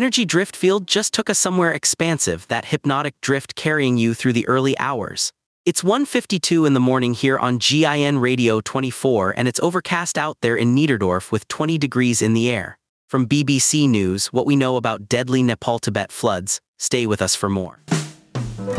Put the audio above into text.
energy drift field just took us somewhere expansive, that hypnotic drift carrying you through the early hours. It's 1:52 in the morning here on GIN Radio 24, and it's overcast out there in Niederdorf with 20 degrees in the air. From BBC News, what we know about deadly Nepal-Tibet floods. Stay with us for more.